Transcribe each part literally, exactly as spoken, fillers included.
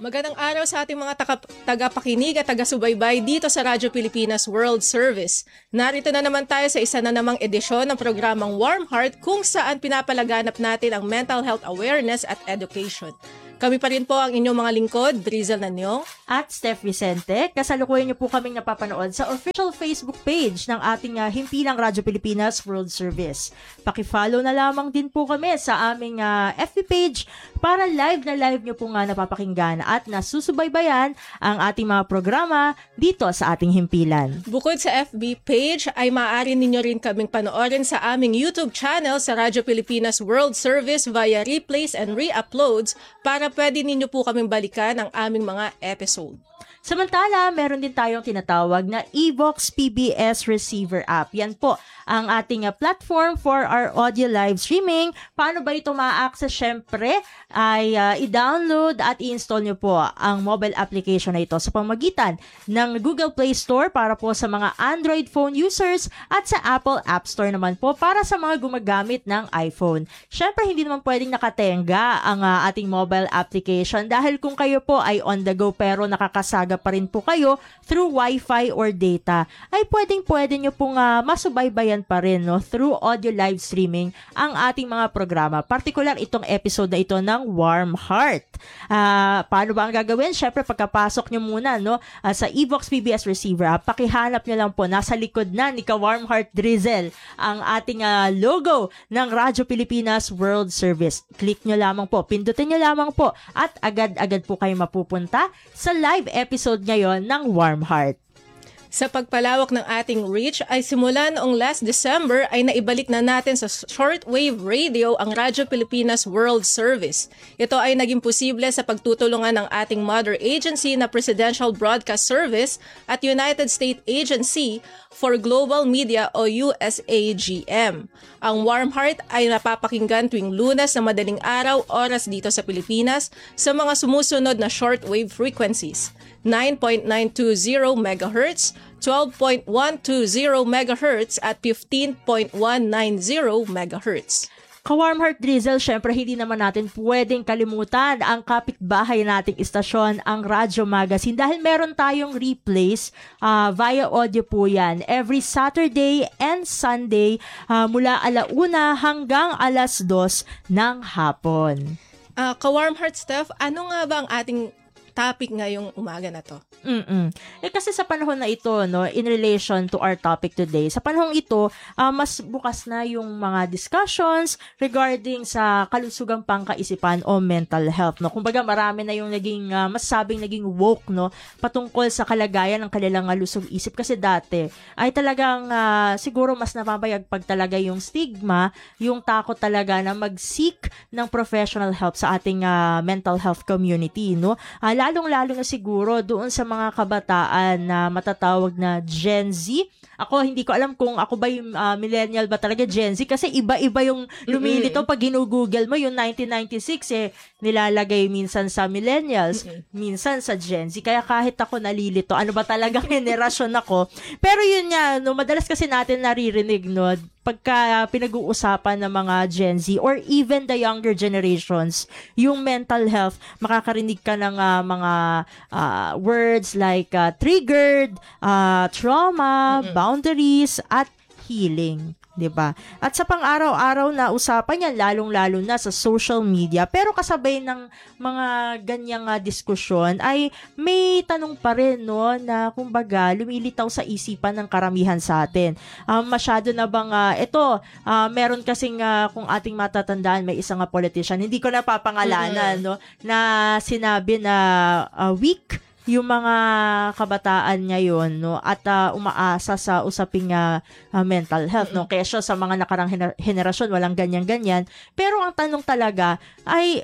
Magandang araw sa ating mga taka- tagapakinig at taga-subaybay dito sa Radyo Pilipinas World Service. Narito na naman tayo sa isa na namang edisyon ng programang Warm Heart kung saan pinapalaganap natin ang mental health awareness at education. Kami pa rin po ang inyong mga lingkod, Drizzle Nanyong at Steph Vicente. Kasalukuyan niyo po kaming napapanood sa official Facebook page ng ating uh, himpilang Radyo Pilipinas World Service. Paki-follow na lamang din po kami sa aming uh, F B page para live na live niyo po nga napapakinggan at nasusubaybayan ang ating mga programa dito sa ating himpilan. Bukod sa F B page, ay maaari ninyo rin kaming panoorin sa aming YouTube channel sa Radyo Pilipinas World Service via replays and re-uploads para pwede ninyo po kaming balikan ang aming mga episode. Samantala, meron din tayong tinatawag na Evox P B S Receiver app. Yan po ang ating uh, platform for our audio live streaming. Paano ba ito ma-access? Syempre, ay uh, i-download at i-install nyo po ang mobile application na ito sa pamamagitan ng Google Play Store para po sa mga Android phone users at sa Apple App Store naman po para sa mga gumagamit ng iPhone. Syempre, hindi naman pwedeng nakatenga ang uh, ating mobile application dahil kung kayo po ay on the go pero nakakasaga pa rin po kayo through Wi-Fi or data, ay pwedeng-pwede nyo pong uh, masubaybayan pa rin no, through audio live streaming ang ating mga programa. Partikular itong episode na ito ng Warm Heart. Uh, paano ba ang gagawin? Syempre, pagkapasok nyo muna no, uh, sa Evox P B S Receiver app, pakihanap nyo lang po, nasa likod na ni ka Warm Heart Drizzle ang ating uh, logo ng Radyo Pilipinas World Service. Click nyo lamang po, pindutin nyo lamang po at agad-agad po kayo mapupunta sa live episode ngayon ng Warm Heart. Sa pagpalawak ng ating reach ay simula noong last December ay naibalik na natin sa shortwave radio ang Radyo Pilipinas World Service. Ito ay naging posible sa pagtutulungan ng ating mother agency na Presidential Broadcast Service at United States Agency for Global Media o U S A G M. Ang Warm Heart ay napapakinggan tuwing Lunes na madaling araw oras dito sa Pilipinas sa mga sumusunod na shortwave frequencies: nine point nine two zero megahertz, twelve point one two zero megahertz at fifteen point one nine zero megahertz. Ka-Warm Heart Drizzle, syempre hindi naman natin pwedeng kalimutan ang kapitbahay nating istasyon, ang Radyo Magazine, dahil meron tayong replays uh, via audio po yan every Saturday and Sunday uh, mula alauna hanggang alas dos ng hapon. Uh, Ka-Warm Heart Steph, ano nga ba ang ating topic ngayong umaga na to? Mm-mm. Eh kasi sa panahon na ito, no, in relation to our topic today, sa panahong ito, uh, mas bukas na yung mga discussions regarding sa kalusugang pangkaisipan o mental health, no. Kumbaga marami na yung naging uh, masasabing naging woke, no, patungkol sa kalagayan ng kanilang uh, lusog isip, kasi dati ay talagang uh, siguro mas napabayagpag talaga yung stigma, yung takot talaga na mag-seek ng professional help sa ating uh, mental health community, no. Uh, lalong-lalo na siguro doon sa mga kabataan na matatawag na Gen Z. Ako, hindi ko alam kung ako ba yung uh, millennial ba talaga Gen Z, kasi iba-iba yung lumilito. Pag ginugoogle mo, yung nineteen ninety-six, eh, nilalagay minsan sa millennials, mm-hmm. minsan sa Gen Z. Kaya kahit ako nalilito, ano ba talagang generasyon ako. Pero yun nga, no, madalas kasi natin naririnig, no, pagka pinag-uusapan ng mga Gen Z or even the younger generations, yung mental health, makakarinig ka ng uh, mga uh, words like uh, triggered, uh, trauma, mm-hmm. boundaries, at healing. Diba? At sa pang-araw-araw na usapan yan, lalong-lalo na sa social media. Pero kasabay ng mga ganyang uh, diskusyon ay may tanong pa rin, no, na kumbaga lumilitaw sa isipan ng karamihan sa atin. Um, masyado na bang uh, ito, uh, meron kasing uh, kung ating matatandaan, may isang uh, politician, hindi ko na papangalanan, mm-hmm. no, na sinabi na uh, weak yung mga kabataan ngayon, no, at uh, umaasa sa usaping uh, uh, mental health, no, kaya sa mga nakarang gener- henerasyon walang ganyan-ganyan. Pero ang tanong talaga ay,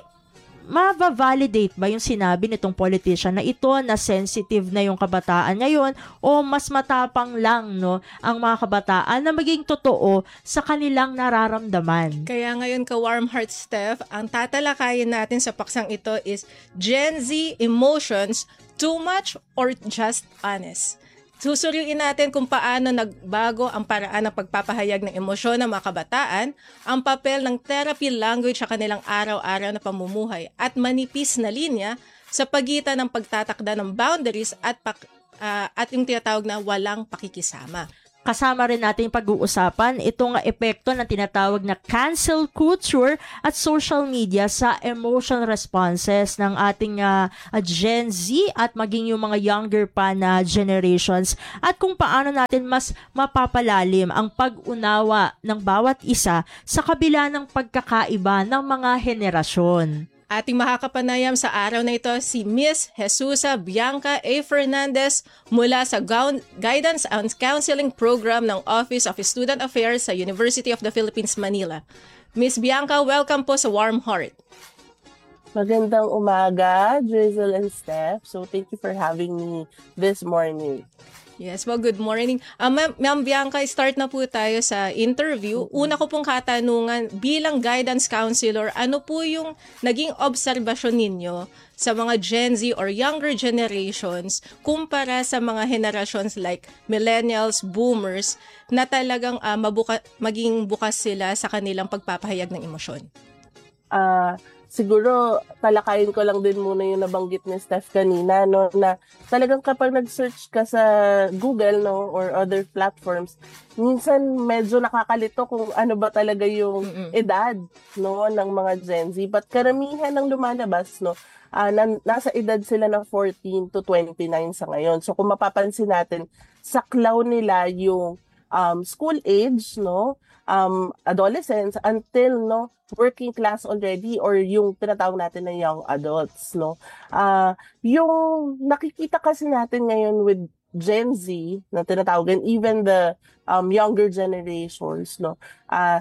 ma-validate ba yung sinabi nitong politician na ito, na sensitive na yung kabataan ngayon, o mas matapang lang, no, ang mga kabataan na maging totoo sa kanilang nararamdaman? Kaya ngayon, ka-Warm Heart Steph, ang tatalakayin natin sa paksang ito is Gen Z emotions, too much or just honest? Susuriin natin kung paano nagbago ang paraan ng pagpapahayag ng emosyon ng mga kabataan, ang papel ng therapy language sa kanilang araw-araw na pamumuhay, at manipis na linya sa pagitan ng pagtatakda ng boundaries at pak, uh, at yung tinatawag na walang pakikisama. Kasama rin natin pag-uusapan itong epekto ng tinatawag na cancel culture at social media sa emotional responses ng ating uh, Gen Z at maging yung mga younger pa na generations at kung paano natin mas mapapalalim ang pag-unawa ng bawat isa sa kabila ng pagkakaiba ng mga henerasyon. Ating makakapanayam sa araw na ito si Miss Jesusa Bianca A. Fernandez mula sa Guidance and Counseling Program ng Office of Student Affairs sa University of the Philippines, Manila. Miss Bianca, welcome po sa Warm Heart. Magandang umaga, Drizzle and Steph. So thank you for having me this morning. Yes, well, good morning. Uh, Ma'am, Ma'am Bianca, start na po tayo sa interview. Una ko pong katanungan, bilang guidance counselor, ano po yung naging obserbasyon ninyo sa mga Gen Z or younger generations kumpara sa mga generations like millennials, boomers, na talagang uh, mabuka, maging bukas sila sa kanilang pagpapahayag ng emosyon? Ah... Uh... Siguro, talakayin ko lang din muna yung nabanggit ni Steph kanina, no, na talagang kapag nag-search ka sa Google, no, or other platforms, minsan medyo nakakalito kung ano ba talaga yung Mm-mm. edad, no, ng mga Gen Z. But karamihan ng lumalabas, no, uh, na, nasa edad sila ng fourteen to twenty-nine sa ngayon. So kung mapapansin natin, saklaw nila yung um, school age, no, um, adolescence until, no, working class already or yung tinatawag natin na young adults, no? Uh, yung nakikita kasi natin ngayon with Gen Z na tinatawag, and even the um, younger generations, no? Uh,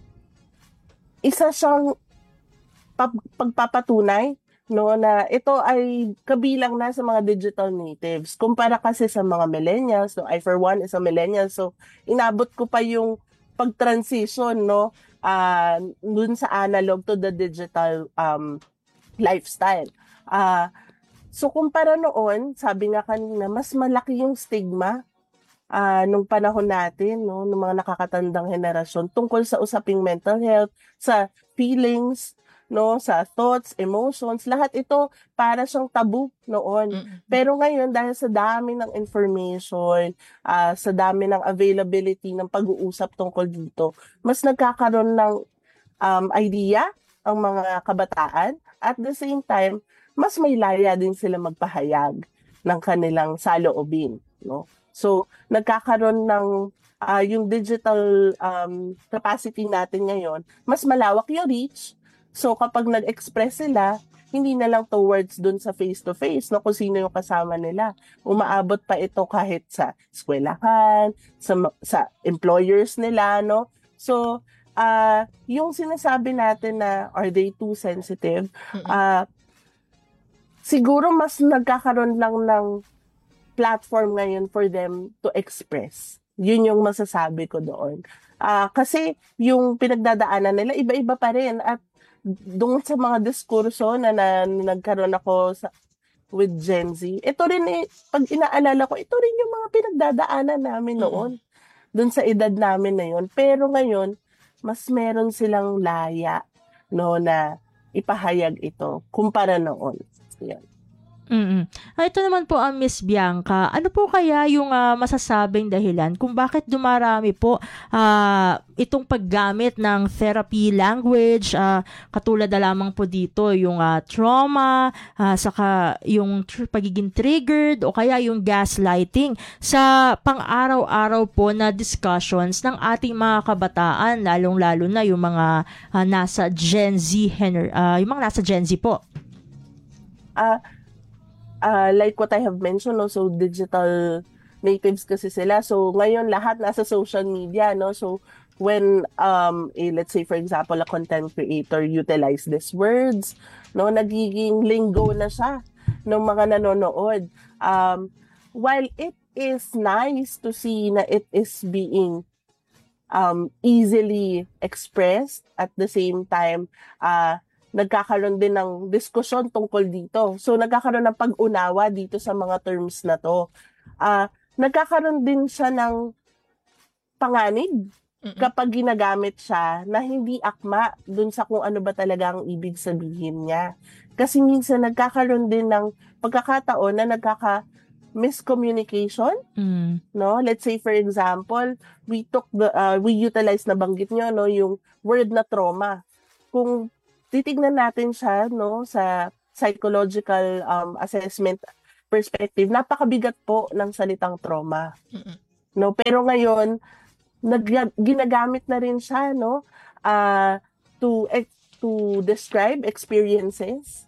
isa siyang pag- pagpapatunay, no, na ito ay kabilang na sa mga digital natives. Kumpara kasi sa mga millennials, no? I for one is a millennial, so inabot ko pa yung pag-transition, no? Uh, dun sa analog to the digital um, lifestyle. Uh, so kumpara noon, sabi nga kanina, mas malaki yung stigma uh, nung panahon natin, no, ng mga nakakatandang henerasyon tungkol sa usaping mental health, sa feelings, no, sa thoughts, emotions, lahat ito para siyang tabu noon. Mm-hmm. Pero ngayon, dahil sa dami ng information, uh, sa dami ng availability ng pag-uusap tungkol dito, mas nagkakaroon ng um, idea ang mga kabataan. At the same time, mas may laya din sila magpahayag ng kanilang saloobin, no? So, nagkakaroon ng uh, yung digital um, capacity natin ngayon, mas malawak yung reach. So, kapag nag-express sila, hindi na lang towards dun sa face-to-face, no, kung sino yung kasama nila. Umaabot pa ito kahit sa eskwelahan, sa, sa employers nila, no. So, uh, yung sinasabi natin na are they too sensitive, uh, siguro mas nagkakaroon lang ng platform ngayon for them to express. Yun yung masasabi ko doon. Uh, kasi yung pinagdadaanan nila, iba-iba pa rin. At doon sa mga diskurso na, na nagkaroon ako sa, with Gen Z, ito rin eh, pag inaalala ko, ito rin yung mga pinagdadaanan namin noon. Mm-hmm. Doon sa edad namin na yun. Pero ngayon, mas meron silang laya, no, na ipahayag ito kumpara noon. Yan. Mm-mm. Ah, ito naman po ang Miss Bianca. Ano po kaya yung uh, masasabing dahilan kung bakit dumarami po uh, itong paggamit ng therapy language, uh, katulad na lamang po dito yung uh, trauma, uh, saka yung tr- pagiging triggered o kaya yung gaslighting sa pang-araw-araw po na discussions ng ating mga kabataan, lalong-lalo na yung mga uh, nasa Gen Z, uh, yung mga nasa Gen Z po. Ah, uh, Uh, like what I have mentioned, no, so digital natives kasi sila. So ngayon lahat nasa social media, no. So when um a, let's say for example a content creator utilize these words, no, nagiging lingo na siya ng mga nanonood. Um while it is nice to see na it is being um easily expressed, at the same time uh nagkakaroon din ng diskusyon tungkol dito. So, nagkakaroon ng pag-unawa dito sa mga terms na to. Uh, nagkakaroon din siya ng panganib Mm-mm. kapag ginagamit siya na hindi akma dun sa kung ano ba talaga ang ibig sabihin niya. Kasi minsan nagkakaroon din ng pagkakataon na nagkaka miscommunication, Mm. no? Let's say for example, we took the uh, we utilize na banggit nyo, no, yung word na trauma. Kung titignan natin siya, no, sa psychological um, assessment perspective, napakabigat po ng salitang trauma. Mm-mm. No, pero ngayon nag ginagamit na rin siya, no, uh, to to describe experiences,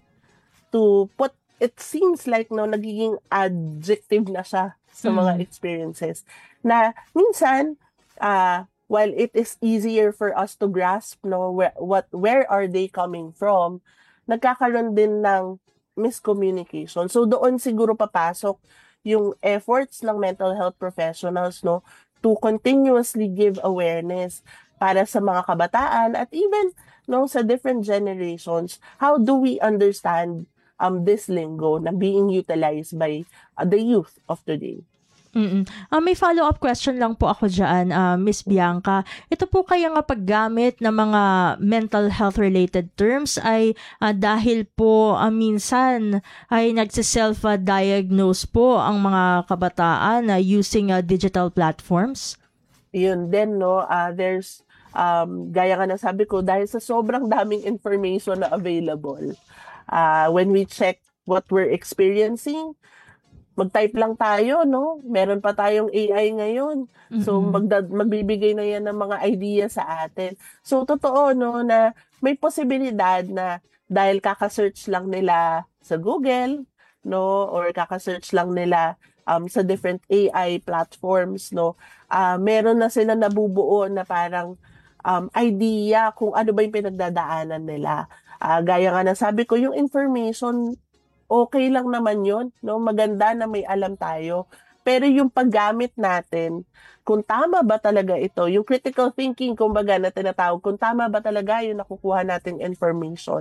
to put, it seems like, no, nagiging adjective na siya sa mga Mm. experiences na minsan uh, while it is easier for us to grasp, no, where, what where are they coming from, nagkakaroon din ng miscommunication. So doon siguro papasok yung efforts ng mental health professionals, no, to continuously give awareness para sa mga kabataan at even, no, sa different generations. How do we understand um this lingo na being utilized by uh, the youth of today? Mm. Ah, may follow-up question lang po ako dyan, ah, Miss Bianca. Ito po kaya nga paggamit ng mga mental health-related terms ay ah, dahil po ah, minsan ay nagsiself-diagnose po ang mga kabataan na using ah, digital platforms? Yun din, no, uh, there's, um, gaya nga na sabi ko, dahil sa sobrang daming information na available, uh, when we check what we're experiencing, mag-type lang tayo, no? Meron pa tayong A I ngayon. So, Mm-mm. magda- magbibigay na yan ng mga idea sa atin. So, totoo, no, na may posibilidad na dahil kaka-search lang nila sa Google, no, or kaka-search lang nila um, sa different A I platforms, no, uh, meron na sila nabubuo na parang um, idea kung ano ba yung pinagdadaanan nila. Uh, gaya nga na sabi ko, yung information, okay lang naman yun, no? Maganda na may alam tayo. Pero yung paggamit natin, kung tama ba talaga ito, yung critical thinking, kumbaga, na tinatawag, kung tama ba talaga yung nakukuha nating information,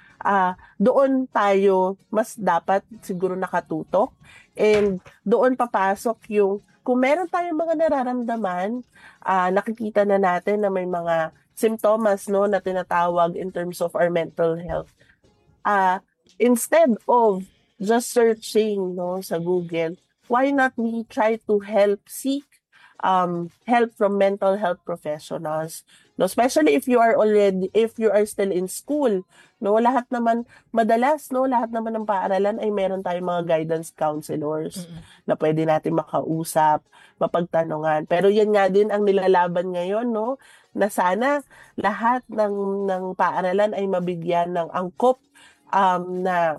ah doon tayo mas dapat siguro nakatutok. And doon papasok yung, kung meron tayong mga nararamdaman, ah nakikita na natin na may mga simptomas, no, na tinatawag in terms of our mental health. Ah instead of just searching, no, sa Google, why not we try to help seek um help from mental health professionals, no, especially if you are already if you are still in school, no, lahat naman madalas, no, lahat naman ng paaralan ay meron tayong mga guidance counselors Mm-mm. na pwede natin makausap, mapagtanungan. Pero yan nga din ang nilalaban ngayon, no, na sana lahat ng ng paaralan ay mabigyan ng angkop um, na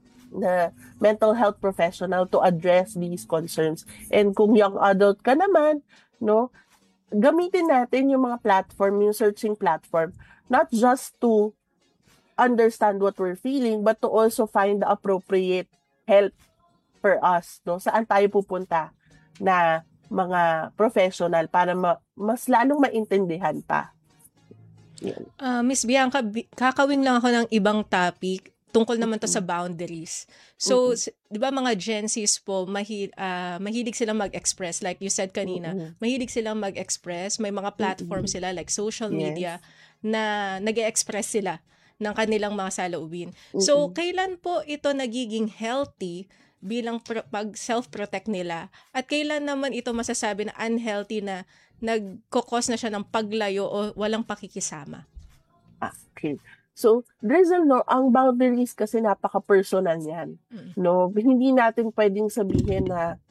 na mental health professional to address these concerns. And kung young adult ka naman, no, gamitin natin yung mga platform, yung searching platform, not just to understand what we're feeling, but to also find the appropriate help for us, no? Saan tayo pupunta na mga professional para ma- mas lalong maintindihan pa. Yan. Ah, Miss Bianca, bi- kakawin lang ako ng ibang topic tungkol naman to sa boundaries. So, Mhm. s- 'di ba mga Gen Zs po mahi- ah, mahilig silang mag-express, like you said kanina. Mhm. Mahilig silang mag-express, may mga platform Mhm. sila like social Yes. media na nag-express sila ng kanilang mga saloobin. So, Mhm. kailan po ito nagiging healthy bilang pro- pag self-protect nila? At kailan naman ito masasabi na unhealthy na nagkokos na siya ng paglayo o walang pakikisama? Okay. So, Drizzle, no, ang boundaries kasi napaka-personal yan. Mm. No, hindi natin pwedeng sabihin na,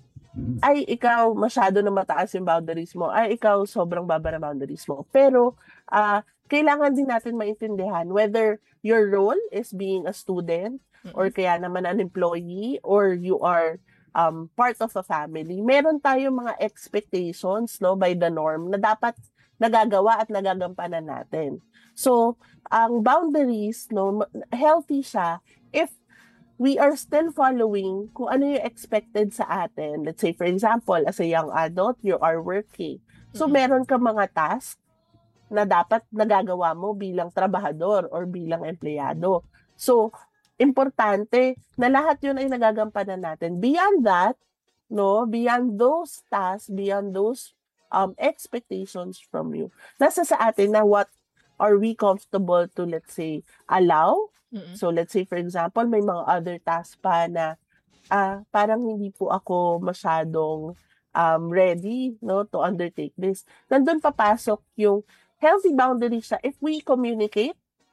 ay, ikaw masyado na mataas yung boundaries mo. Ay, ikaw sobrang baba na boundaries mo. Pero, ah kailangan din natin maintindihan whether your role is being a student or Mm-mm. kaya naman an employee or you are um, part of a family. Meron tayong mga expectations, no, by the norm na dapat nagagawa at nagagampanan natin. So, ang boundaries, no, ma- healthy siya if we are still following kung ano yung expected sa atin. Let's say, for example, as a young adult, you are working. So, Mm-mm. meron ka mga tasks na dapat nagagawa mo bilang trabahador or bilang empleyado. So, importante na lahat yun ay nagagampanan natin. Beyond that, no, beyond those tasks, beyond those um, expectations from you, nasa sa atin na what are we comfortable to, let's say, allow Mm-mm. So let's say for example, may mga other tasks pa na ah parang hindi po ako masyadong um, ready, no, to undertake this. Nandun papasok yung healthy boundaries siya. If we communicate,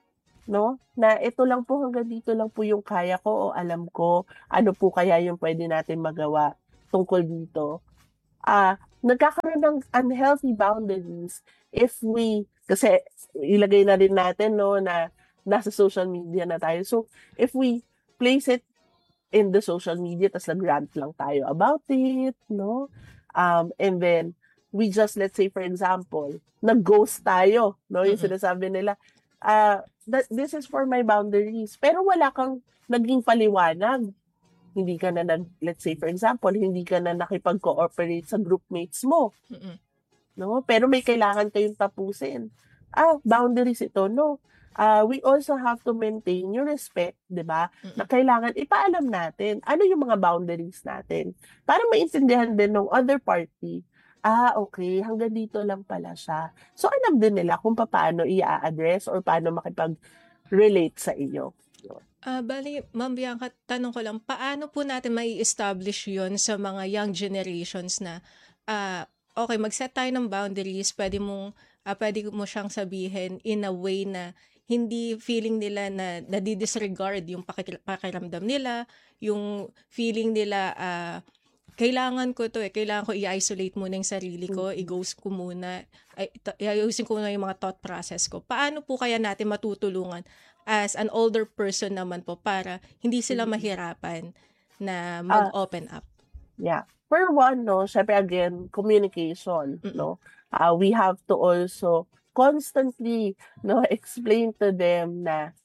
no, na ito lang po, hanggang dito lang po yung kaya ko o alam ko, ano po kaya yung pwede natin magawa tungkol dito. Ah, nagkakaroon ng unhealthy boundaries if we, kasi ilagay na rin natin, no, na nasa social media na tayo. So, if we place it in the social media, tas nag-rant lang tayo about it, no? Um, and then, we just, let's say, for example, nag-ghost tayo, no? Yung Mm-mm. sinasabi nila, ah, that this is for my boundaries. Pero wala kang naging paliwanag. Hindi ka na nag, let's say, for example, hindi ka na nakipag-cooperate sa groupmates mo, Mm-mm. no? Pero may kailangan kayong tapusin. Ah, boundaries ito, no? Uh, we also have to maintain yung respect, di ba? Mm-mm. Na kailangan ipaalam natin ano yung mga boundaries natin para maintindihan din ng other party. Ah, okay, hanggang dito lang pala siya. So, alam din nila kung paano i-address or paano makipag-relate sa iyo. Ah, bali, Ma'am Bianca, tanong ko lang, paano po natin mai-establish yon sa mga young generations na, ah, okay, mag-set tayo ng boundaries, pwede mong, ah, pwede mo siyang sabihin in a way na hindi feeling nila na nadi-disregard yung pakik- pakiramdam nila, yung feeling nila, ah, kailangan ko to eh, kailangan ko i-isolate muna yung sarili ko, Mhm. i-ghost ko muna, ay, ita- i-ayusin ko muna yung mga thought process ko. Paano po kaya natin matutulungan as an older person naman po para hindi sila Mhm. mahirapan na Ah, mag-open up? yeah. For one, no, syempre again, communication, Mm-mm. no. Uh, we have to also constantly, no, explain to them na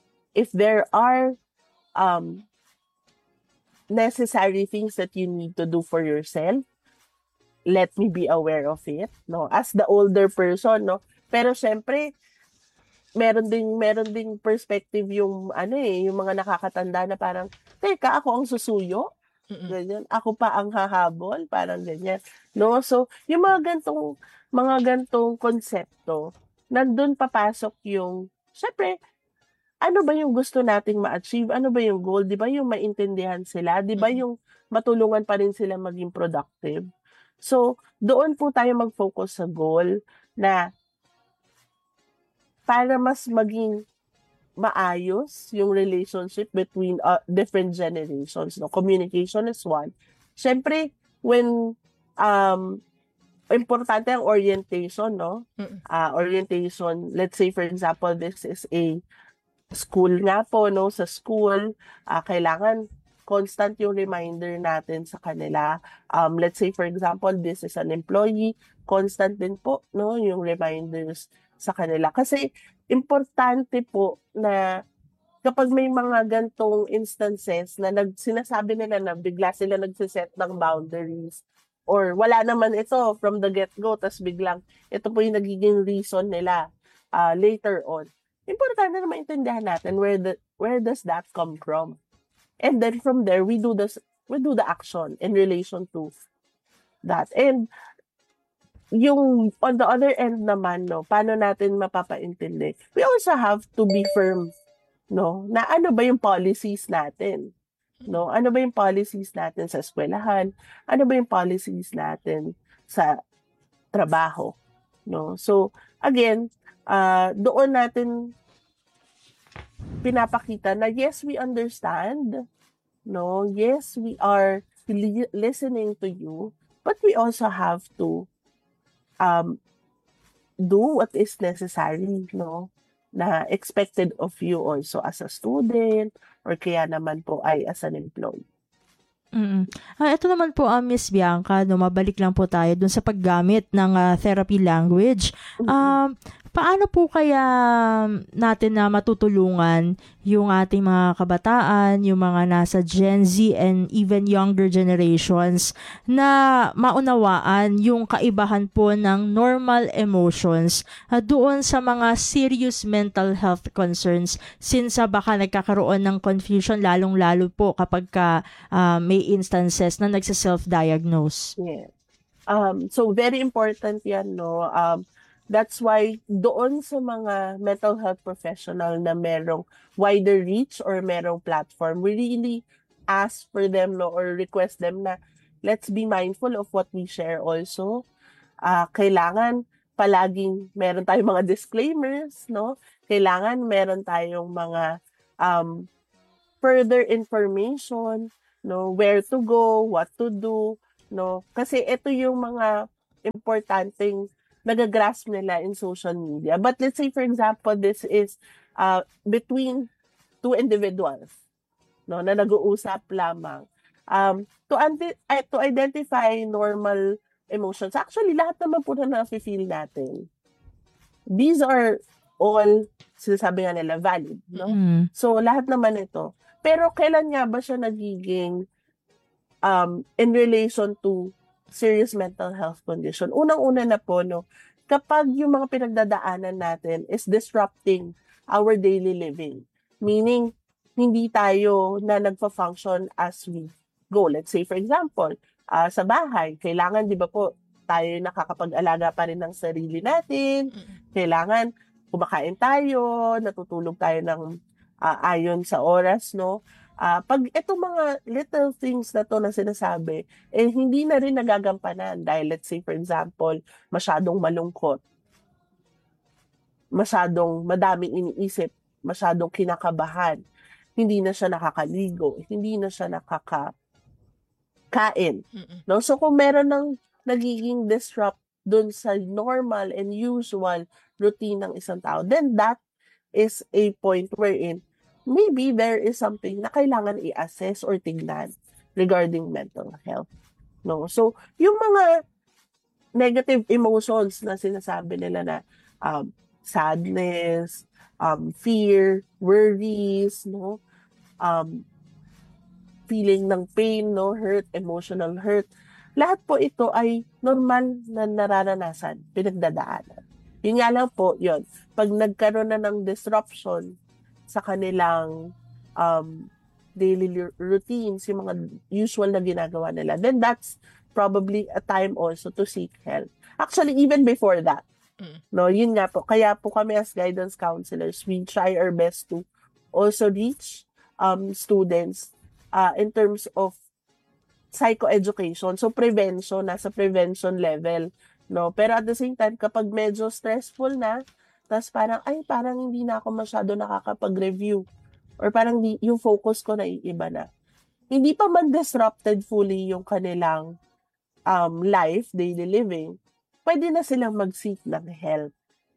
if there are um necessary things that you need to do for yourself, let me be aware of it, no, as the older person, no. Pero syempre, meron ding meron ding perspective yung ano eh, yung mga nakakatanda na parang, teka, ako ang susuyo, Mm-mm. ganyan, ako pa ang hahabol, parang ganyan, no. So yung mga gantong mga gantong konsepto, nandun papasok yung, syempre, ano ba yung gusto nating ma-achieve? Ano ba yung goal? Di ba yung maintindihan sila? Di ba Mm-mm. yung matulungan pa rin sila maging productive? So, doon po tayo mag-focus sa goal na para mas maging maayos yung relationship between uh, different generations. No? Communication is one. Siyempre, when um, importante ang orientation, no? Mm-mm. Uh, orientation, let's say for example, this is a school nga po, no? Sa school, uh, kailangan constant yung reminder natin sa kanila. Um, let's say, for example, this is an employee, constant din po, no? Yung reminders sa kanila. Kasi, importante po na kapag may mga gantong instances na nag, sinasabi nila na bigla sila nagsiset ng boundaries or wala naman ito from the get-go, tas biglang ito po yung nagiging reason nila uh, later on. Importante na maintindihan natin where the where does that come from, and then from there we do this we do the action in relation to that. And yung on the other end naman, no, paano natin mapapaintindi? We also have to be firm, no, na ano ba yung policies natin, no? Ano ba yung policies natin sa eskwelahan? Ano ba yung policies natin sa trabaho, no? So again, uh, doon natin pinapakita na yes, we understand, no? Yes, we are li- listening to you, but we also have to um do what is necessary, no? Na expected of you also as a student or kaya naman po ay as an employee. Mm. Ah, ito naman po, ah, Miss Bianca, no, mabalik lang po tayo dun sa paggamit ng ah, therapy language. Um, paano po kaya natin na matutulungan yung ating mga kabataan, yung mga nasa Gen Z and even younger generations na maunawaan yung kaibahan po ng normal emotions ah, doon sa mga serious mental health concerns, since ah, baka nagkakaroon ng confusion lalong-lalo po kapag ka, ah, may instances na nagsa-self-diagnose. Yeah. Um, so very important yan, no? Um, That's why doon sa mga mental health professional na merong wider reach or merong platform, we really ask for them, no, or request them na let's be mindful of what we share also. Uh, kailangan palaging meron tayong mga disclaimers, no? Kailangan meron tayong mga um, further information, no, where to go, what to do, no? Kasi ito yung mga importanteng nagagrasp nila in social media. But let's say, for example, this is uh, between two individuals, no, na nag-uusap lamang. Um, to, anti- uh, to identify normal emotions. Actually, lahat naman po na na-feel natin. These are all, sinasabi nga nila, valid. No? Mm. So, lahat naman ito. Pero kailan nga ba siya nagiging um, in relation to serious mental health condition? Unang-una na po, no, kapag yung mga pinagdadaanan natin is disrupting our daily living. Meaning, hindi tayo na nagpa-function as we go. Let's say, for example, uh, sa bahay, kailangan, di ba po, tayo nakakapag-alaga pa rin ng sarili natin. Kailangan, kumakain tayo, natutulog tayo ng uh, ayon sa oras, no? Uh, pag itong mga little things na to na sinasabi, eh hindi na rin nagagampanan dahil let's say for example, masyadong malungkot, masyadong madaming iniisip, masyadong kinakabahan, hindi na siya nakakaligo, hindi na siya nakakakain. No? So kung meron ng nagiging disrupt dun sa normal and usual routine ng isang tao, then that is a point wherein maybe there is something na kailangan i-assess or tignan regarding mental health. No? So, yung mga negative emotions na sinasabi nila na um, sadness, um, fear, worries, no? Um, feeling ng pain, no? Hurt, emotional hurt. Lahat po ito ay normal na nararanasan, pinagdadaanan. Yun nga lang po, yun. Pag nagkaroon na ng disruption sa kanilang um, daily routines, yung mga usual na ginagawa nila, then that's probably a time also to seek help. Actually, even before that, mm. no, yun nga po. Kaya po kami as guidance counselors, we try our best to also reach um, students uh, in terms of psychoeducation. So, prevention, nasa prevention level. No? Pero at the same time, kapag medyo stressful na, tapos parang, ay, parang hindi na ako masyado nakakapag-review. Or parang di, yung focus ko na iiba na. Hindi pa man disrupted fully yung kanilang um, life, daily living, pwede na silang mag-seek ng help,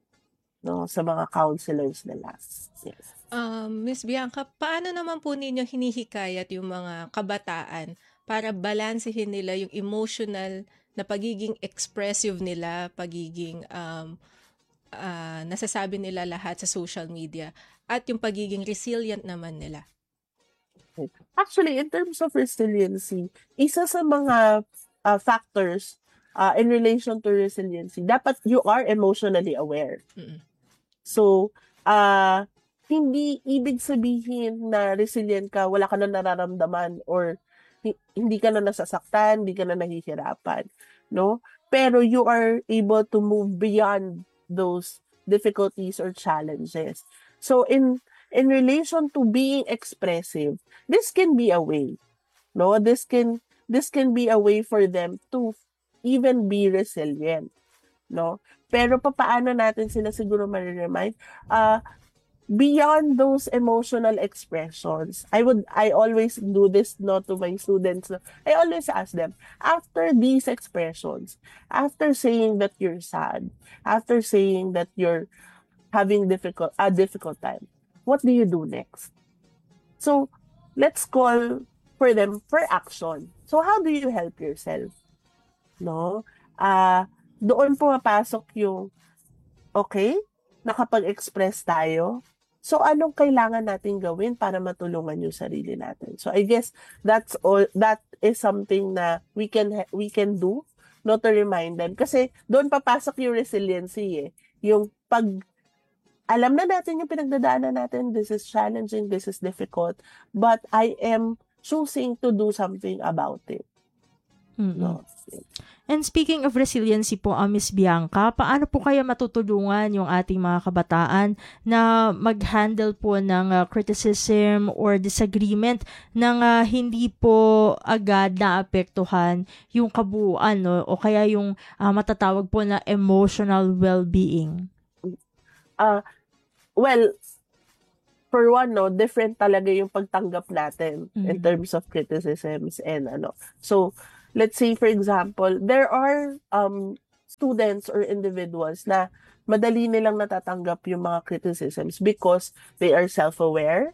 no, sa mga counselors nila. Yes. Um, Miss Bianca, paano naman po ninyo hinihikayat yung mga kabataan para balansehin nila yung emotional na pagiging expressive nila, pagiging um, uh, nasasabi nila lahat sa social media, at yung pagiging resilient naman nila? Actually, in terms of resiliency, isa sa mga uh, factors uh, in relation to resiliency, dapat you are emotionally aware. Mm-mm. So, uh, hindi ibig sabihin na resilient ka, wala ka na nararamdaman or hindi ka na nasasaktan, hindi ka na nahihirapan, no? Pero you are able to move beyond those difficulties or challenges. So in in relation to being expressive, this can be a way, no? This can this can be a way for them to even be resilient, no? Pero papaano natin sila siguro ma-remind? Uh, beyond those emotional expressions, I would, I always do this, no, to my students. I always ask them, after these expressions, after saying that you're sad, after saying that you're having difficult, a difficult time, what do you do next? So, let's call for them for action. So, how do you help yourself? No? Ah, uh, doon pumapasok yung, okay, nakapag-express tayo, so, anong kailangan natin gawin para matulungan yung sarili natin? So, I guess that's all. That is something na we can we can do, no, to remind them. Kasi doon papasok yung resiliency, eh. Yung pag alam na natin yung pinagdadaanan natin, this is challenging, this is difficult, but I am choosing to do something about it. Mm. no. And speaking of resiliency po, uh, Miss Bianca, paano po kaya matutulungan yung ating mga kabataan na mag-handle po ng uh, criticism or disagreement nang uh, hindi po agad naapektuhan yung kabuuan, no? O kaya yung uh, matatawag po na emotional well-being? Uh, well, for one, no, different talaga yung pagtanggap natin Mm. in terms of criticisms and ano. So, let's say, for example, there are um, students or individuals na madali nilang natatanggap yung mga criticisms because they are self-aware,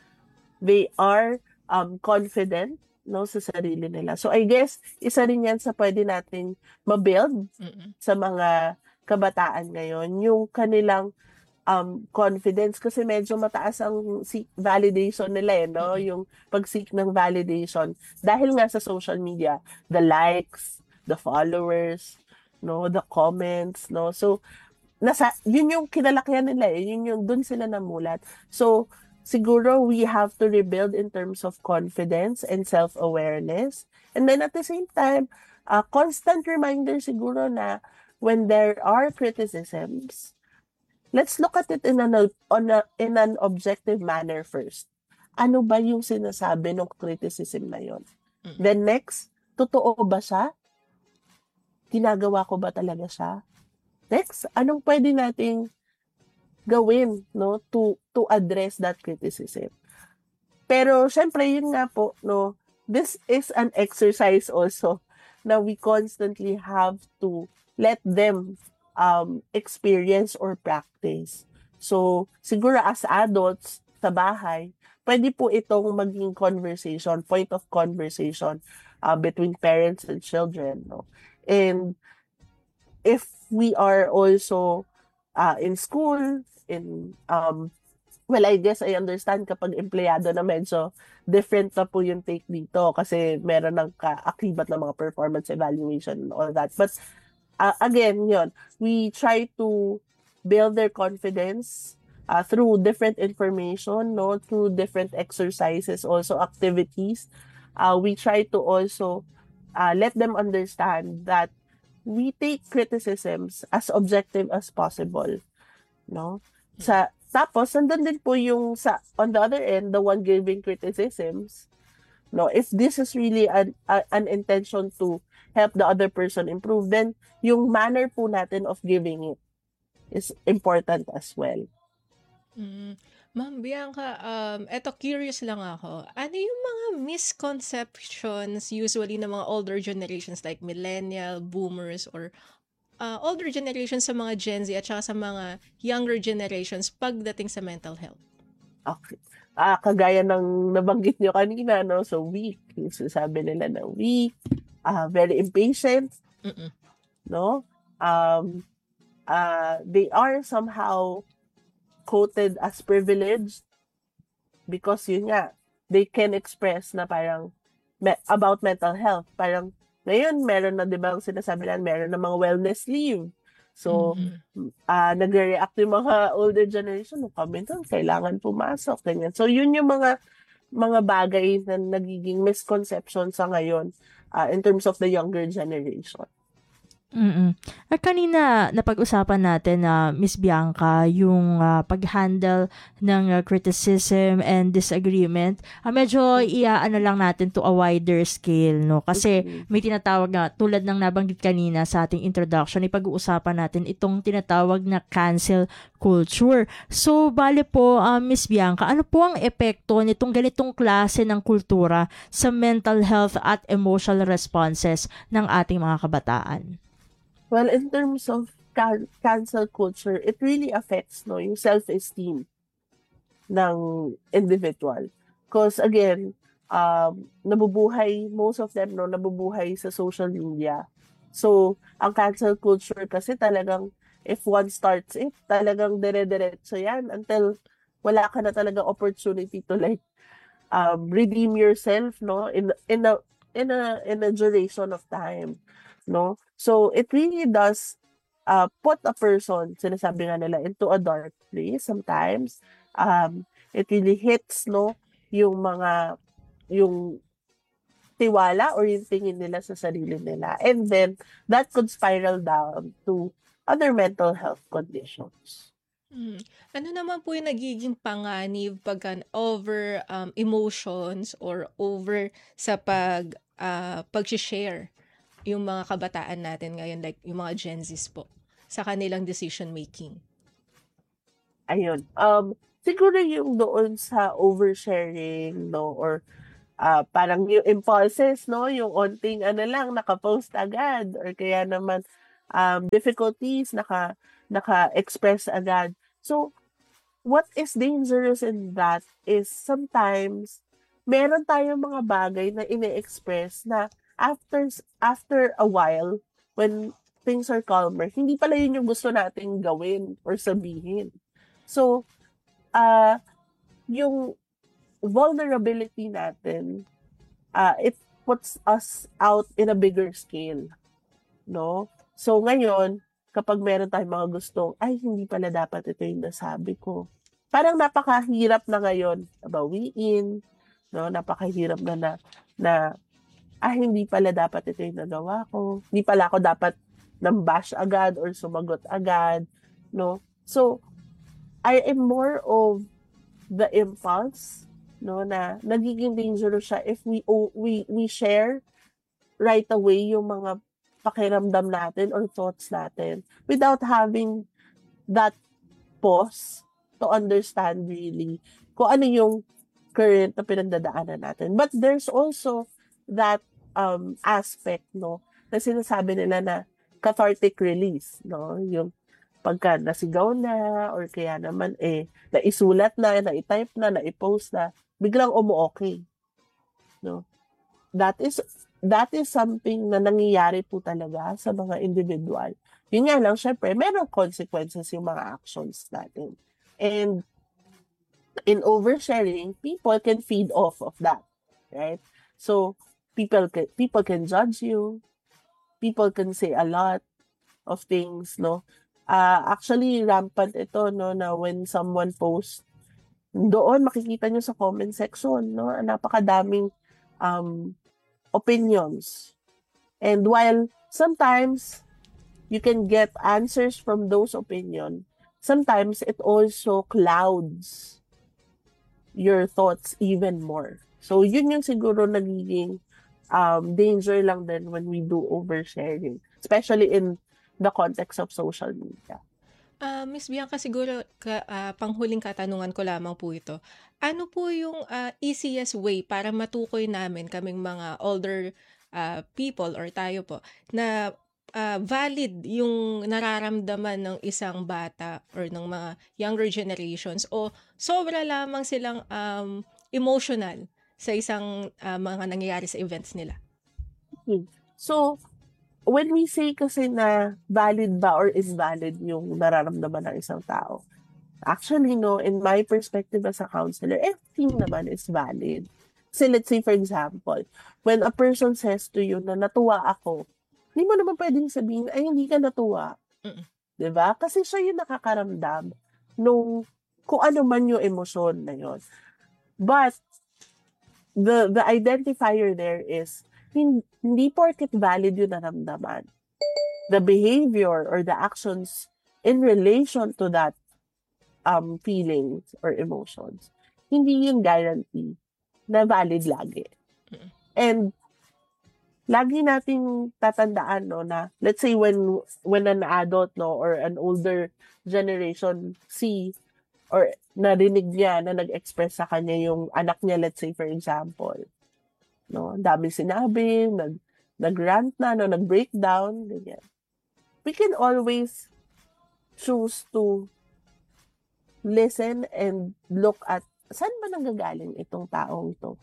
they are um, confident, no, sa sarili nila. So, I guess, isa rin yan sa pwede nating mabuild Mm-mm. sa mga kabataan ngayon, yung kanilang um, confidence, kasi medyo mataas ang seek validation nila eh, no? Mm-mm. Yung pag-seek ng validation. Dahil nga sa social media, the likes, the followers, no, the comments, no? So, nasa, yun yung kinalakihan nila eh, yun yung dun sila namulat. So, siguro we have to rebuild in terms of confidence and self-awareness. And then at the same time, a constant reminder siguro na when there are criticisms, let's look at it in an on a, in an objective manner first. Ano ba yung sinasabi ng criticism na yon? Mm. Then next, totoo ba siya? Ginagawa ko ba talaga siya? Next, anong pwede nating gawin, no, to to address that criticism? Pero syempre yun nga po, no, this is an exercise also na we constantly have to let them um, experience or practice. So, siguro as adults sa bahay, pwede po itong maging conversation, point of conversation uh, between parents and children. No? And if we are also uh, in school, in, um, well, I guess I understand kapag empleyado na medyo different na po yung take dito kasi meron ng kaakibat na mga performance evaluation and all that. But Uh, again, yun, we try to build their confidence uh, through different information, no, through different exercises, also activities. Uh, we try to also uh, let them understand that we take criticisms as objective as possible, no. Sa tapos nandun din po yung sa on the other end, the one giving criticisms, no, if this is really an a, an intention to help the other person improve, then yung manner po natin of giving it is important as well. Mm. Ma'am Bianca, um, eto curious lang ako. Ano yung mga misconceptions usually ng mga older generations like millennial, boomers, or uh, older generations sa mga Gen Z at saka sa mga younger generations pagdating sa mental health? Okay. Ah, kagaya ng nabanggit nyo kanina, no? So, weak. Yung sasabi nila na weak, uh, very impatient, Mm-mm. no? Um, uh, they are somehow quoted as privileged because yun nga, they can express na parang me- about mental health. Parang ngayon, meron na, di ba, ang sinasabi na, meron na mga wellness leave. So, Mhm. uh, nagre-react yung mga older generation, no, kami doon, kailangan pumasok, ganyan. So, yun yung mga mga bagay na nagiging misconception sa ngayon uh, in terms of the younger generation. Mm. At kanina napag-usapan natin na Miss Bianca yung uh, pag-handle ng uh, criticism and disagreement. Uh, medyo iaano lang natin to a wider scale, no? Kasi Mhm. may tinatawag na tulad ng nabanggit kanina sa ating introduction, ipag-uusapan natin itong tinatawag na cancel culture. So bale po uh, Miss Bianca, ano po ang epekto nitong ganitong klase ng kultura sa mental health at emotional responses ng ating mga kabataan? Well, in terms of can- cancel culture, it really affects, no, yung self-esteem ng individual. Because again, um, nabubuhay, most of them, no, nabubuhay sa social media. So, ang cancel culture kasi talagang, if one starts it, talagang dire-diretso yan until wala ka na talaga opportunity to like um, redeem yourself, no, in in a in a in a duration of time, no. So it really does uh, put a person, sinasabi nga nila, into a dark place sometimes. Um, it really hits, no, yung mga yung tiwala or yung tingin nila sa sarili nila. And then, that could spiral down to other mental health conditions. Hmm. Ano naman po yung nagiging panganib pagka over um, emotions or over sa pag ah, pag-share yung mga kabataan natin ngayon, like yung mga Gen Zs po, sa kanilang decision making? Ayun. Um, siguro yung doon sa oversharing, no, or ah, parang yung impulses, no, yung onting ano lang, nakapost agad, or kaya naman um, difficulties, naka, naka-express agad. So, what is dangerous in that is sometimes meron tayong mga bagay na ine-express na after after a while, when things are calmer, hindi pala yun yung gusto nating gawin or sabihin. So, ah yung vulnerability natin, ah it puts us out in a bigger scale, no? So, ngayon, kapag meron tayong mga gustong, ay, hindi pala dapat ito yung nasabi ko. Parang napakahirap na ngayon bawiin, no? Napakahirap na na, na ah, hindi pala dapat ito yung nagawa ko. Hindi pala ako dapat nang bash agad or sumagot agad, no? So, I am more of the impulse, no, na nagiging dangerous siya if we o- we we share right away yung mga pakiramdam natin or thoughts natin without having that pause to understand really kung ano yung current na pinagdadaanan natin. But there's also that um aspect, no, na sinasabi nila na cathartic release, no, yung pagka nasigaw na or kaya naman eh naisulat na, na-type na, na-post na, biglang umu-okay, no. That is that is something na nangyayari po talaga sa mga individual. Yun nga lang, syempre, merong consequences yung mga actions natin. And in oversharing, people can feed off of that, right? So, people can, people can judge you, people can say a lot of things, no? Uh, actually, rampant ito, no, na when someone posts, doon makikita nyo sa comment section, no, napakadaming um, opinions. And while sometimes you can get answers from those opinions, sometimes it also clouds your thoughts even more. So, yun yung siguro nagiging um, danger lang din when we do oversharing, especially in the context of social media. Ah, Miss Bianca, siguro ka, ah, panghuling katanungan ko lamang po ito. Ano po yung ah, easiest way para matukoy namin kaming mga older ah, people or tayo po na ah, valid yung nararamdaman ng isang bata or ng mga younger generations o sobra lamang silang um, emotional sa isang ah, mga nangyayari sa events nila? Hmm. So, when we say kasi na valid ba or is valid yung nararamdaman ng isang tao, actually, no, in my perspective as a counselor, everything naman is valid. So, let's say, for example, when a person says to you na natuwa ako, hindi mo naman pwedeng sabihin, ay, hindi ka natuwa. Mm. Diba? Kasi siya yung nakakaramdam nung kung ano man yung emosyon na yun. But, the the identifier there is, hindi porket valid yung naramdaman. The behavior or the actions in relation to that um feelings or emotions, hindi yung guarantee na valid lagi. Mm. And lagi nating tatandaan, no, na let's say when when an adult, no, or an older generation see or narinig niya na nag-express sa kanya yung anak niya, let's say for example, no, ang dami sinabi, nag nag-rant na, no, nag-breakdown, ganyan. We can always choose to listen and look at saan ba nanggagaling itong taong ito.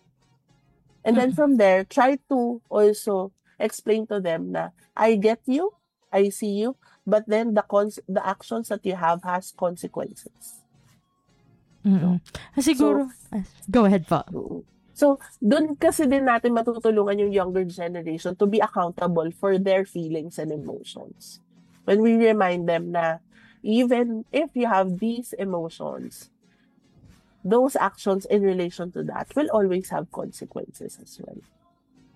And then from there, try to also explain to them na I get you, I see you, but then the cons- the actions that you have has consequences. Mm-mm. Ah, siguro, ah, go ahead po. Mm. So, doon kasi din natin matutulungan yung younger generation to be accountable for their feelings and emotions. When we remind them na even if you have these emotions, those actions in relation to that will always have consequences as well.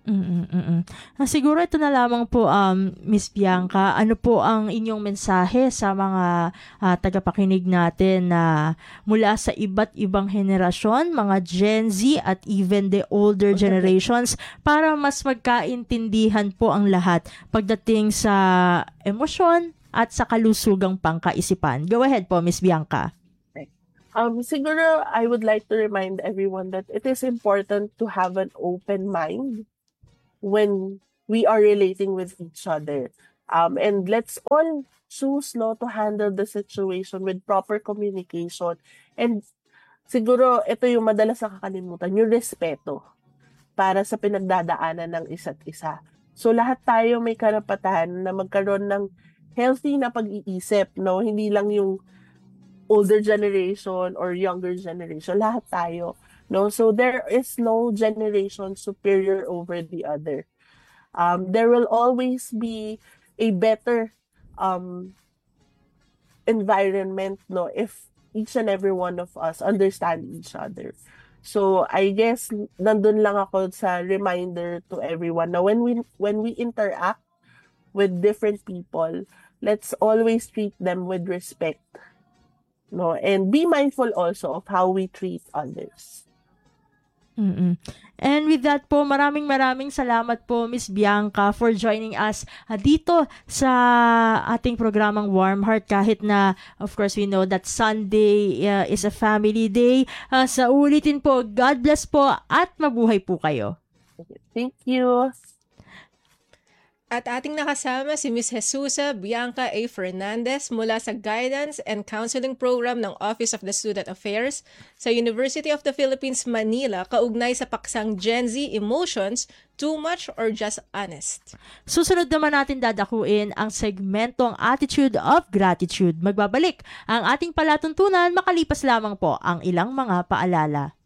Mm-mm-mm. Ah, siguro ito na lamang po, um, Miss Bianca, ano po ang inyong mensahe sa mga uh, tagapakinig natin na mula sa iba't ibang henerasyon, mga Gen Z at even the older generations, para mas magkaintindihan po ang lahat pagdating sa emosyon at sa kalusugang pangkaisipan. Go ahead po, Miss Bianca. Um, siguro, I would like to remind everyone that it is important to have an open mind when we are relating with each other. Um, and let's all choose no, to handle the situation with proper communication. And siguro, ito yung madalas nakakalimutan, yung respeto para sa pinagdadaanan ng isa't isa. So, lahat tayo may karapatan na magkaroon ng healthy na pag-iisip, no? Hindi lang yung older generation or younger generation. Lahat tayo. No, so there is no generation superior over the other. Um, there will always be a better um, environment, no, if each and every one of us understand each other. So I guess nandun lang ako sa reminder to everyone na when we when we interact with different people, let's always treat them with respect, no, and be mindful also of how we treat others. Mm-mm. And with that po, maraming maraming salamat po, Miss Bianca, for joining us uh, dito sa ating programang Warm Heart, kahit na of course we know that Sunday uh, is a family day. Uh, sa ulitin po, God bless po at mabuhay po kayo. Thank you. At ating nakasama si Miz Jesusa Bianca A. Fernandez mula sa Guidance and Counseling Program ng Office of the Student Affairs sa University of the Philippines, Manila, kaugnay sa paksang Gen Z Emotions, Too Much or Just Honest. Susunod naman natin dadakuin ang segmentong Attitude of Gratitude. Magbabalik ang ating palatuntunan makalipas lamang po ang ilang mga paalala.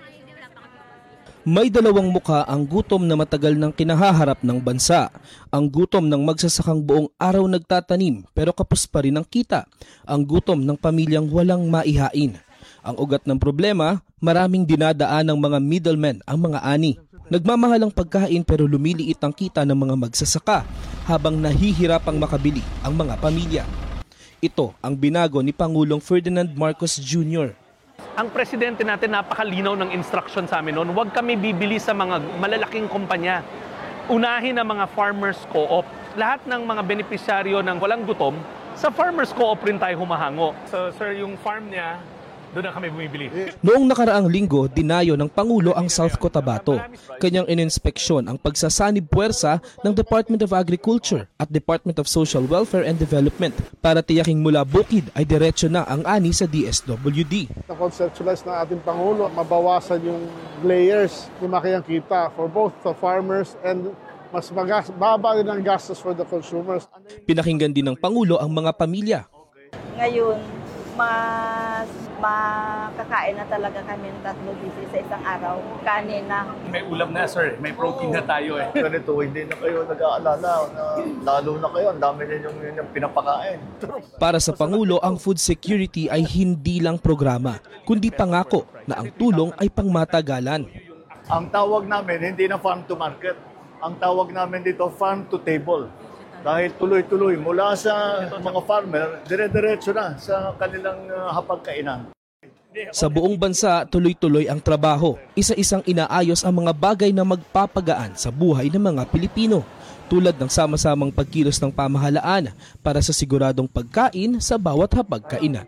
May dalawang mukha ang gutom na matagal nang kinahaharap ng bansa. Ang gutom ng magsasakang buong araw nagtatanim pero kapos pa rin ang kita. Ang gutom ng pamilyang walang maihain. Ang ugat ng problema, maraming dinadaan ng mga middlemen ang mga ani. Nagmamahal ang pagkain pero lumiliit ang kita ng mga magsasaka habang nahihirapang makabili ang mga pamilya. Ito ang binago ni Pangulong Ferdinand Marcos Junior Ang presidente natin napakalinaw ng instruction sa amin noon, huwag kami bibili sa mga malalaking kumpanya. Unahin ang mga farmers co-op. Lahat ng mga benepisyaryo ng walang gutom, sa farmers co-op rin tayo humahango. So sir, yung farm niya, doon na kami bumibili. Noong nakaraang linggo, dinayo ng Pangulo ang South Cotabato. Kanyang ininspeksyon ang pagsasanib puwersa ng Department of Agriculture at Department of Social Welfare and Development para tiyaking mula bukid ay diretso na ang ani sa D S W D. Na-conceptualize ng ating Pangulo, mabawasan yung layers, lumaki ang kita for both the farmers and mas magas, baba din ang gastos for the consumers. Pinakinggan din ng Pangulo ang mga pamilya. Ngayon, mas makakain na talaga kami ng tatlo busy sa isang araw. Kanin na. May ulam na sir, may protein na tayo eh. Ganito, hindi na kayo nag-aalala na lalo na kayo, ang dami ninyong yung pinapakain. Para sa Pangulo, ang food security ay hindi lang programa, kundi pangako na ang tulong ay pangmatagalan. Ang tawag namin, hindi na farm to market. Ang tawag namin dito, farm to table. Dahil tuloy-tuloy mula sa mga farmer, dire-diretso na sa kanilang uh, hapagkainan. Sa buong bansa, tuloy-tuloy ang trabaho. Isa-isang inaayos ang mga bagay na magpapagaan sa buhay ng mga Pilipino, tulad ng sama-samang pagkilos ng pamahalaan para sa siguradong pagkain sa bawat hapagkainan.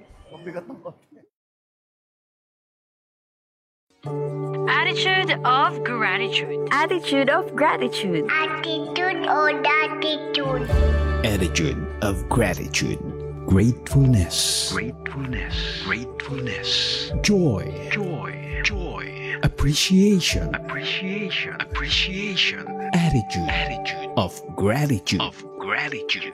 Attitude of gratitude. Attitude of gratitude. Attitude or gratitude. Attitude of gratitude. Gratefulness. Gratefulness. Gratefulness. Joy. Joy. Joy. Appreciation. Appreciation. Appreciation. Attitude. Attitude of gratitude. Of gratitude.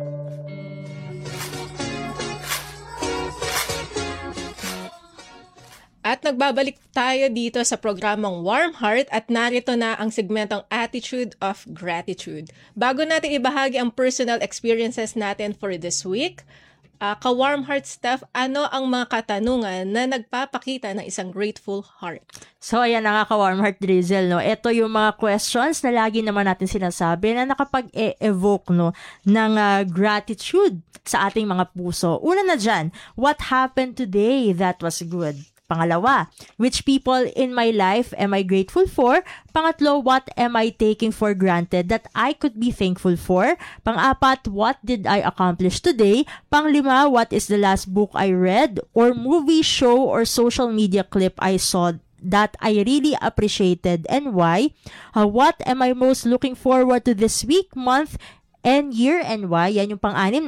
At nagbabalik tayo dito sa programang Warm Heart at narito na ang segmentong Attitude of Gratitude. Bago natin ibahagi ang personal experiences natin for this week, Uh, ka-warm heart, Steph, ano ang mga katanungan na nagpapakita ng isang grateful heart? So, ayan na nga ka-warm heart, Drizzle, no? Ito yung mga questions na lagi naman natin sinasabi na nakapag-e-evoke, no, ng uh, gratitude sa ating mga puso. Una na dyan, what happened today that was good? Pangalawa, which people in my life am I grateful for? Pangatlo, what am I taking for granted that I could be thankful for? Pang-apat, what did I accomplish today? Panglima, what is the last book I read or movie, show, or social media clip I saw that I really appreciated and why? Uh, what am I most looking forward to this week, month, and year and why? Yan yung pang-anim